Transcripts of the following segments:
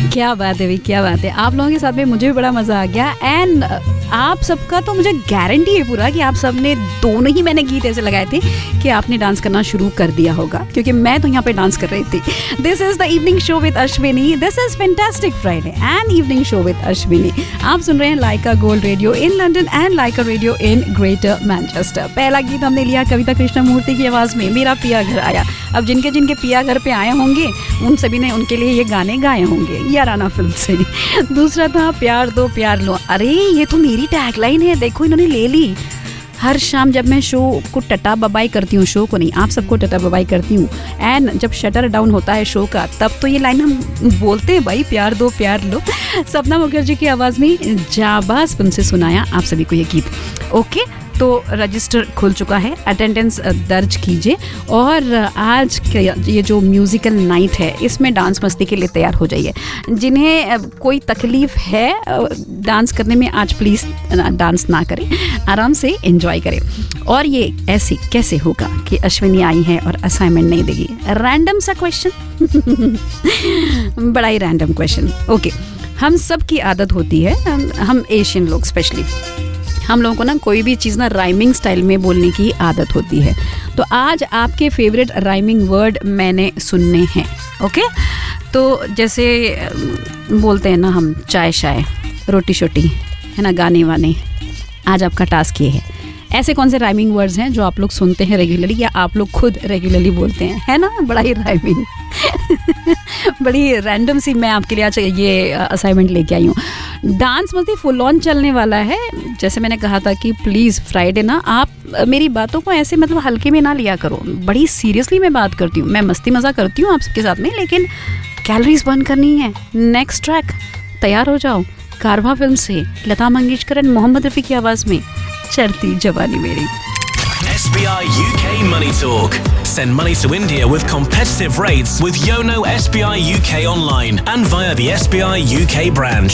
क्या बात है भाई, क्या बात है। आप लोगों के साथ में मुझे भी बड़ा मजा आ गया। एंड आप सबका तो मुझे गारंटी है पूरा कि आप सबने दोनों ही मैंने गीत ऐसे लगाए थे कि आपने डांस करना शुरू कर दिया होगा, क्योंकि मैं तो यहाँ पे डांस कर रही थी। This is the evening show with Ashwini. This is fantastic Friday and evening show with Ashwini. आप सुन रहे हैं लाइका gold radio in London and Lyca radio in greater Manchester. पहला गीत हमने लिया कविता कृष्णमूर्ति की आवाज में, मेरा पिया घर आया। अब जिनके जिनके पिया घर पे आए होंगे उन सभी ने उनके लिए ये गाने गाए होंगे, याराना फिल्म से। दूसरा था प्यार दो प्यार लो। अरे ये तो मेरी टैगलाइन है, देखो इन्होंने ले ली। हर शाम जब मैं शो को टटा बबाई करती हूँ, शो को नहीं आप सबको टटा बबाई करती हूँ, एंड जब शटर डाउन होता है शो का तब तो ये लाइन हम बोलते हैं भाई, प्यार दो प्यार लो। सपना मुखर्जी की आवाज़ में जाबाज फिल्म से सुनाया आप सभी को ये गीत। ओके, तो रजिस्टर खुल चुका है, अटेंडेंस दर्ज कीजिए और आज ये जो म्यूज़िकल नाइट है इसमें डांस मस्ती के लिए तैयार हो जाइए। जिन्हें कोई तकलीफ़ है डांस करने में, आज प्लीज़ डांस ना करें, आराम से एंजॉय करें। और ये ऐसे कैसे होगा कि अश्विनी आई है और असाइनमेंट नहीं देगी? रैंडम सा क्वेश्चन बड़ा ही रैंडम क्वेश्चन। ओके, हम सब की आदत होती है, हम एशियन लोग स्पेशली, हम लोगों को ना कोई भी चीज़ ना राइमिंग स्टाइल में बोलने की आदत होती है। तो आज आपके फेवरेट राइमिंग वर्ड मैंने सुनने हैं। ओके, तो जैसे बोलते हैं ना हम चाय शाय, रोटी शोटी, है ना, गाने वाने। आज आपका टास्क ये है, ऐसे कौन से राइमिंग वर्ड्स हैं जो आप लोग सुनते हैं रेगुलरली या आप लोग खुद रेगुलरली बोलते हैं, है ना? बड़ा ही राइमिंग बड़ी रैंडम सी मैं आपके लिए आज ये असाइनमेंट लेके आई हूँ। डांस मस्ती फुल ऑन चलने वाला है। जैसे मैंने कहा था कि प्लीज़ फ्राइडे ना आप मेरी बातों को ऐसे मतलब हल्के में ना लिया करो, बड़ी सीरियसली मैं बात करती हूँ। मैं मस्ती मज़ा करती हूँ आप सबके साथ में, लेकिन कैलोरीज बर्न करनी है। नेक्स्ट ट्रैक तैयार हो जाओ, कारवां फिल्म से लता मंगेशकर एंड मोहम्मद रफ़ी की आवाज़ में चढ़ती जवानी मेरी। SBI UK Money Talk. Send money to India with competitive rates with Yono SBI UK online and via the SBI UK branch.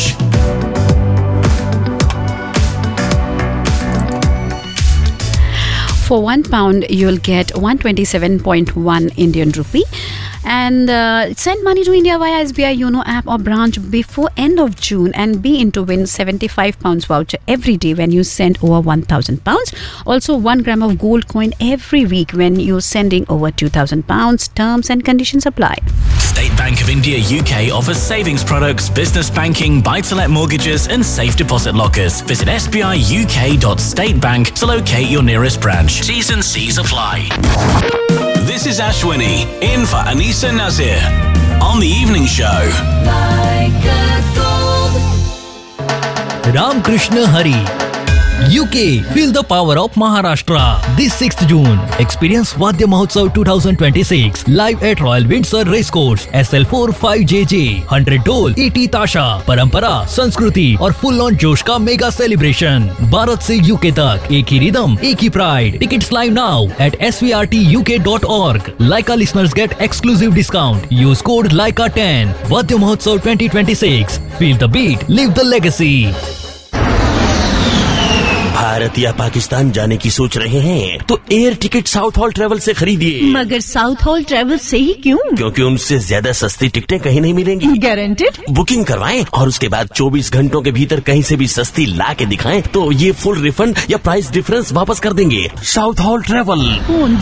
For £1, you'll get 127.1 Indian rupee. And send money to India via SBI Yono app or branch before end of June and be in to win £75 voucher every day when you send over £1,000. Also 1 gram of gold coin every week when you're sending over £2,000. Terms and conditions apply. State Bank of India UK offers savings products, business banking, buy-to-let mortgages and safe deposit lockers. Visit sbiuk.statebank to locate your nearest branch. T's and C's apply. This is Ashwini, in for Anisa Nazir, on the evening show. Ram Krishna Hari. UK, feel the power of Maharashtra. This 6th June, experience Vadya Mahotsav 2026 live at Royal Windsor Racecourse, SL4 5JJ, 100 ढोल, 80 ताशा, परंपरा, संस्कृति और full on जोश का mega celebration. Bharat से UK तक एक ही रिदम, एक ही pride. Tickets live now at svrtuk.org. Laika listeners get exclusive discount. Use code LAIKA10. Vadya Mahotsav 2026. Feel the beat, live the legacy. Bharat या पाकिस्तान जाने की सोच रहे हैं तो air ticket south hall travel से खरीदिए। मगर साउथ हॉल ट्रेवल से ही क्यों? क्योंकि उनसे ज्यादा सस्ती टिकटें कहीं नहीं मिलेंगी। गारंटेड? बुकिंग करवाएं और उसके बाद 24 घंटों के भीतर कहीं से भी सस्ती ला के दिखाएं तो ये फुल रिफंड या प्राइस डिफरेंस वापस कर देंगे। South hall travel, phone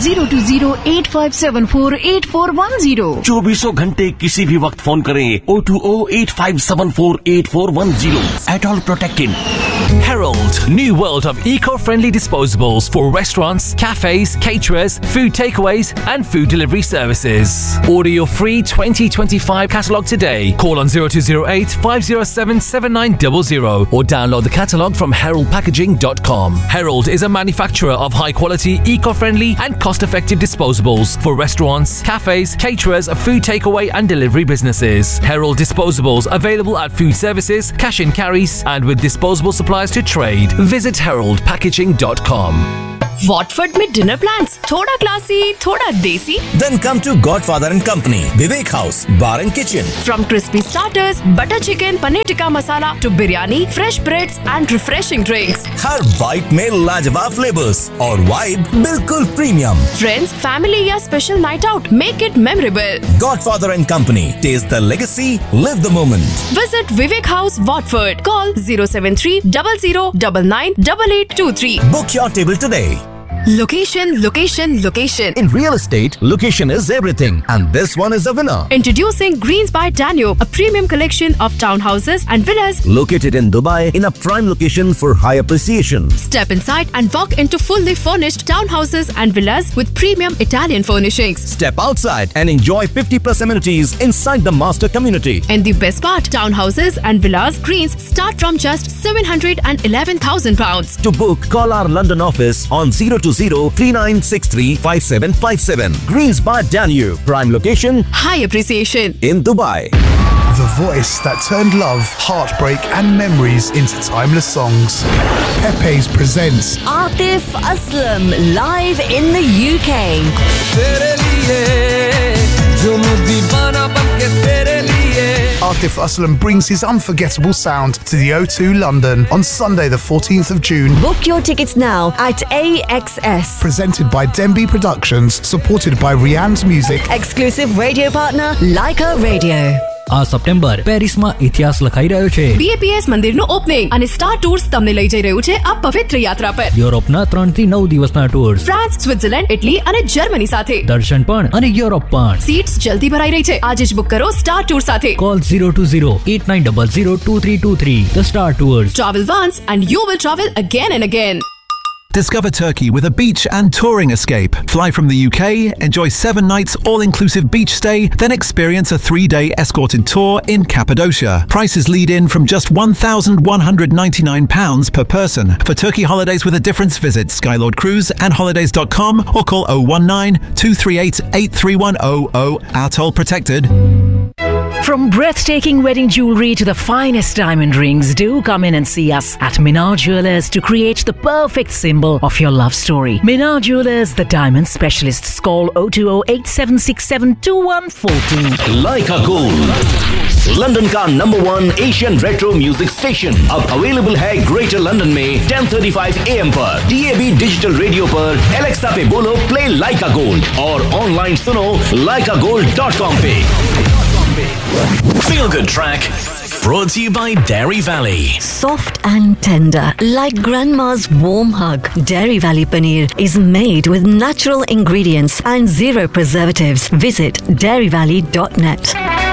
020-8574-8410। 24 घंटे किसी भी वक्त फोन करें 020-8574-8410। At all protected. Herald, new world of eco-friendly disposables for restaurants, cafes, caterers, food takeaways and food delivery services. Order your free 2025 catalogue today. Call on 0208 507 7900 or download the catalogue from heraldpackaging.com. Herald is a manufacturer of high-quality, eco-friendly and cost-effective disposables for restaurants, cafes, caterers, food takeaway and delivery businesses. Herald disposables available at food services, cash and carries and with disposable supplies to trade. Visit heraldpackaging.com. Watford में dinner plans, थोड़ा classy, थोड़ा देसी. Then come to Godfather and Company, Vivek House, Bar and Kitchen. From crispy starters, butter chicken, paneer tikka masala to biryani, fresh breads and refreshing drinks. Her bite में लाजवाब flavours और vibe बिल्कुल premium. Friends, family या special night out, make it memorable. Godfather and Company, taste the legacy, live the moment. Visit Vivek House, Watford. Call 073 00 99 8823. Book your table today. Location, location, location. In real estate, location is everything, and this one is a winner. Introducing Greens by Danube, a premium collection of townhouses and villas Located in Dubai, in a prime location for high appreciation. Step inside and walk into fully furnished townhouses and villas with premium Italian furnishings. Step outside and enjoy 50+ amenities inside the master community. And the best part, townhouses and villas Greens start from just £711,000. To book, call our London office on 020-3963-5757. Greens by Danube, prime location, High appreciation. in Dubai. The voice that turned love, heartbreak and memories into timeless songs. Pepe's presents Atif Aslam live in the UK. Atif Aslam brings his unforgettable sound to the O2 London on Sunday the 14th of June. Book your tickets now at AXS. Presented by Denby Productions, supported by Rianne's Music. Exclusive radio partner Leica Radio. આ September પેરિસમાં ઇતિહાસ લખાઈ રહ્યો છે. BAPS મંદિરનું opening અને star tours તમને લઈ જઈ રહ્યું છે આ પવિત્ર યાત્રા પર. યુરોપના 3 થી 9 દિવસના ટૂર્સ, ફ્રાન્સ, સ્વિટ્ઝરલેન્ડ, ઇટલી અને જર્મની સાથે. દર્શન પણ અને યુરોપ પણ. સીટ્સ જલ્દી ભરાઈ રહી છે. આજે જ બુક કરો સ્ટાર ટૂર સાથે. Call 020-8900-2323. The Star Tours. Travel once and you will travel again and again. Discover Turkey with a beach and touring escape. Fly from the UK, enjoy 7 nights all-inclusive beach stay, then experience a 3-day escorted tour in Cappadocia. Prices lead in from just £1,199 per person. For Turkey holidays with a difference, visit Skylord Cruise and holidays.com or call 019-238-83100. Our toll protected. From breathtaking wedding jewelry to the finest diamond rings, do come in and see us at Minar Jewelers to create the perfect symbol of your love story. Minar Jewelers, the diamond specialists. Call 020-8767-2142. Leica Gold, London का number 1 Asian retro music station अब available है greater London में 10:35 AM पर. DAB digital radio पर Alexa पे बोलो play लाइका gold और online सुनो laikagold.com पे. Feel Good Track brought to you by Dairy Valley. Soft and tender, like grandma's warm hug. Dairy Valley Paneer is made with natural ingredients and zero preservatives. Visit dairyvalley.net.